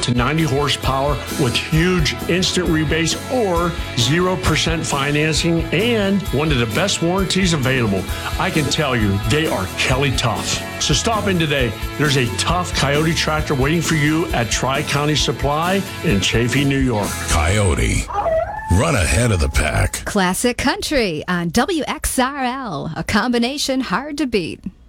to 90 horsepower with huge instant rebates or 0% financing and one of the best warranties available. I can tell you, they are Kelly tough. So stop in today. There's a tough Coyote tractor waiting for you at Tri-County Supply in Chaffee, New York. Coyote. Run ahead of the pack. Classic Country on WXRL, a combination hard to beat.